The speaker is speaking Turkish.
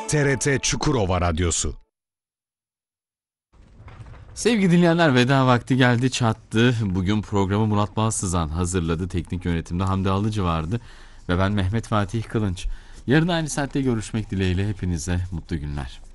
TRT Çukurova Radyosu. Sevgili dinleyenler, veda vakti geldi çattı. Bugün programı Murat Balsızan hazırladı. Teknik yönetimde Hamdi Alıcı vardı. Ve ben Mehmet Fatih Kılınç. Yarın aynı saatte görüşmek dileğiyle hepinize mutlu günler.